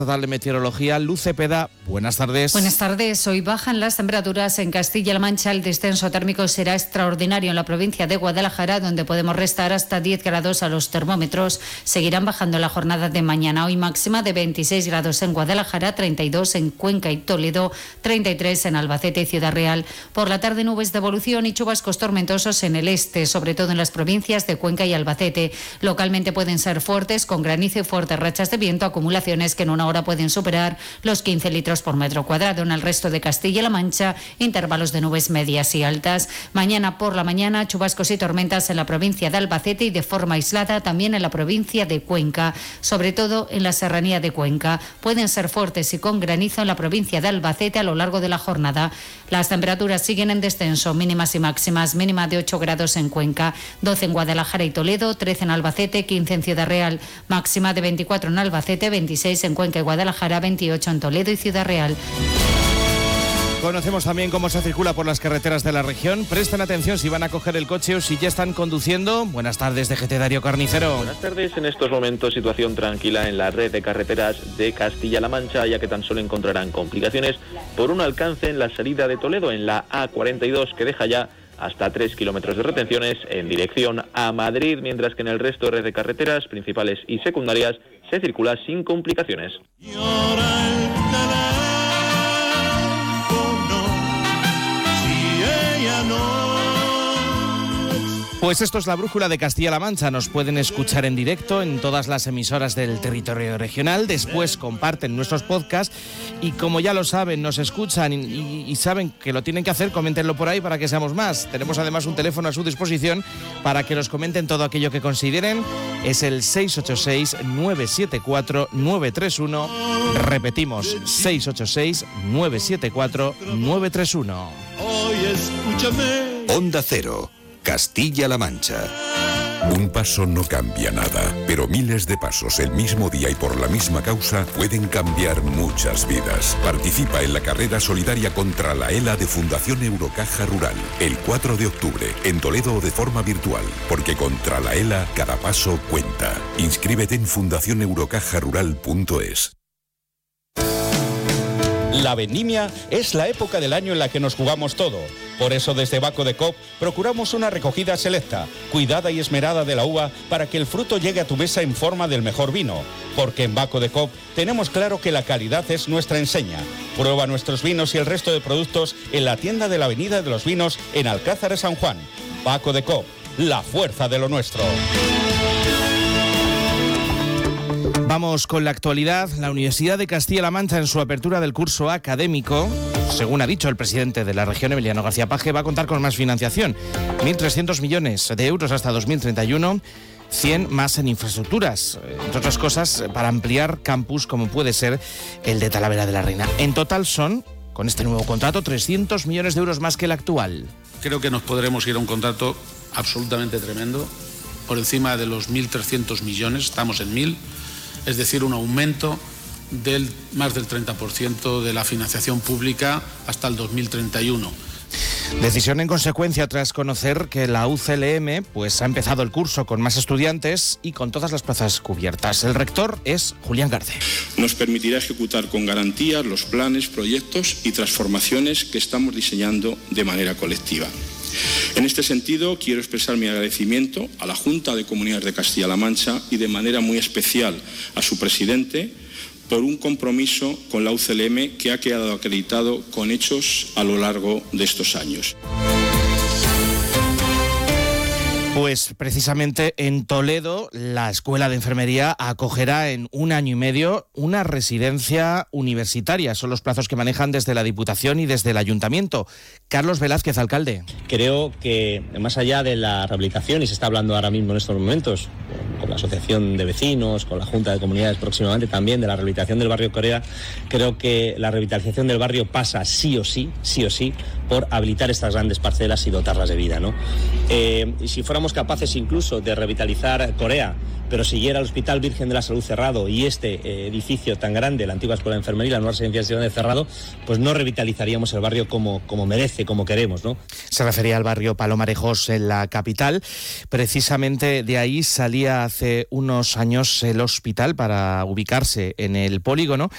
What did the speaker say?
De Meteorología, Luz Cepeda, buenas tardes. Buenas tardes. Hoy bajan las temperaturas en Castilla-La Mancha. El descenso térmico será extraordinario en la provincia de Guadalajara, donde podemos restar hasta 10 grados a los termómetros. Seguirán bajando la jornada de mañana. Hoy máxima de 26 grados en Guadalajara, 32 en Cuenca y Toledo, 33 en Albacete y Ciudad Real. Por la tarde, nubes de evolución y chubascos tormentosos en el este, sobre todo en las provincias de Cuenca y Albacete. Localmente pueden ser fuertes, con granizo y fuertes rachas de viento, acumulaciones que en una hora pueden superar los 15 litros por metro cuadrado. En el resto de Castilla-La Mancha, intervalos de nubes medias y altas. Mañana por la mañana, chubascos y tormentas en la provincia de Albacete y de forma aislada también en la provincia de Cuenca, sobre todo en la serranía de Cuenca. Pueden ser fuertes y con granizo en la provincia de Albacete a lo largo de la jornada. Las temperaturas siguen en descenso, mínimas y máximas. Mínima de 8 grados en Cuenca, 12 en Guadalajara y Toledo, 13 en Albacete, 15 en Ciudad Real. Máxima de 24 en Albacete, 26 en Cuenca y Guadalajara, 28 en Toledo y Ciudad Real. Conocemos también cómo se circula por las carreteras de la región. Presten atención si van a coger el coche o si ya están conduciendo. Buenas tardes, DGT Darío Carnicero. Buenas tardes. En estos momentos, situación tranquila en la red de carreteras de Castilla-La Mancha, ya que tan solo encontrarán complicaciones por un alcance en la salida de Toledo, en la A42, que deja ya hasta 3 kilómetros de retenciones en dirección a Madrid, mientras que en el resto de red de carreteras principales y secundarias se circula sin complicaciones. Pues esto es la brújula de Castilla-La Mancha. Nos pueden escuchar en directo en todas las emisoras del territorio regional. Después comparten nuestros podcasts y como ya lo saben, nos escuchan y saben que lo tienen que hacer, coméntenlo por ahí para que seamos más. Tenemos además un teléfono a su disposición para que nos comenten todo aquello que consideren. Es el 686-974-931. Repetimos, 686-974-931. Hoy escúchame. Onda Cero. Castilla-La Mancha. Un paso no cambia nada, pero miles de pasos el mismo día y por la misma causa pueden cambiar muchas vidas. Participa en la carrera solidaria contra la ELA de Fundación Eurocaja Rural, el 4 de octubre, en Toledo o de forma virtual, porque contra la ELA cada paso cuenta. Inscríbete en fundacioneurocajarural.es. La vendimia es la época del año en la que nos jugamos todo. Por eso desde Baco de Coop procuramos una recogida selecta, cuidada y esmerada de la uva para que el fruto llegue a tu mesa en forma del mejor vino. Porque en Baco de Coop tenemos claro que la calidad es nuestra enseña. Prueba nuestros vinos y el resto de productos en la tienda de la Avenida de los Vinos en Alcázar de San Juan. Baco de Coop, la fuerza de lo nuestro. Vamos con la actualidad. La Universidad de Castilla-La Mancha, en su apertura del curso académico, según ha dicho el presidente de la región, Emiliano García Paje, va a contar con más financiación. 1.300 millones de euros hasta 2031, 100 más en infraestructuras, entre otras cosas, para ampliar campus como puede ser el de Talavera de la Reina. En total son, con este nuevo contrato, 300 millones de euros más que el actual. Creo que nos podremos ir a un contrato absolutamente tremendo, por encima de los 1.300 millones, estamos en 1.000. Es decir, un aumento del más del 30% de la financiación pública hasta el 2031. Decisión en consecuencia tras conocer que la UCLM ha empezado el curso con más estudiantes y con todas las plazas cubiertas. El rector es Julián Garde. Nos permitirá ejecutar con garantías los planes, proyectos y transformaciones que estamos diseñando de manera colectiva. En este sentido, quiero expresar mi agradecimiento a la Junta de Comunidades de Castilla-La Mancha y de manera muy especial a su presidente por un compromiso con la UCLM que ha quedado acreditado con hechos a lo largo de estos años. Pues precisamente en Toledo, la Escuela de Enfermería acogerá en 1 año y medio una residencia universitaria. Son los plazos que manejan desde la Diputación y desde el Ayuntamiento. Carlos Velázquez, alcalde. Creo que más allá de la rehabilitación, y se está hablando ahora mismo en estos momentos, con la Asociación de Vecinos, con la Junta de Comunidades próximamente también, de la rehabilitación del barrio Corea, creo que la revitalización del barrio pasa sí o sí, por habilitar estas grandes parcelas y dotarlas de vida, ¿no? Y si fuéramos capaces incluso de revitalizar Corea, pero siguiera el Hospital Virgen de la Salud cerrado y este edificio tan grande, la antigua Escuela de Enfermería, la nueva residencia de cerrado, pues no revitalizaríamos el barrio como merece, como queremos, ¿no? Se refería al barrio Palomarejos en la capital. Precisamente de ahí salía hace unos años el hospital para ubicarse en el polígono